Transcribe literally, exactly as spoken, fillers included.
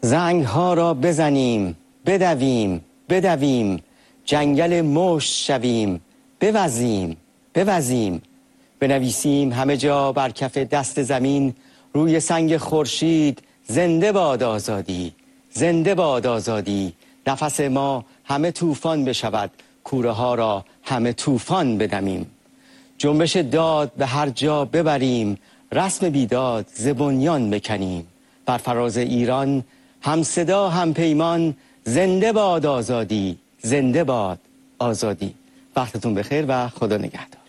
زنگ ها را بزنیم، بدویم، بدویم، جنگل مشت شویم، بوزیم، بوزیم. بنویسیم همه جا بر کف دست زمین، روی سنگ خورشید، زنده باد آزادی، زنده باد آزادی. نفس ما همه طوفان بشود، کوره ها را همه طوفان بدمیم. جنبش داد به هر جا ببریم، رسم بیداد ز بنیان بکنیم. بر فراز ایران هم صدا هم پیمان، زنده باد آزادی، زنده باد آزادی. وقتتون بخیر و خدا نگهدار.